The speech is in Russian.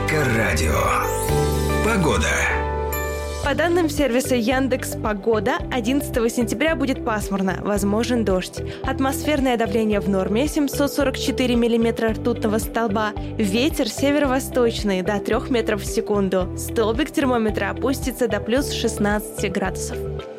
Эльдоррадио. Погода. По данным сервиса Яндекс.Погода, 11 сентября будет пасмурно, возможен дождь. Атмосферное давление в норме 744 миллиметра ртутного столба. Ветер северо-восточный до 3 метров в секунду. Столбик термометра опустится до плюс 16 градусов.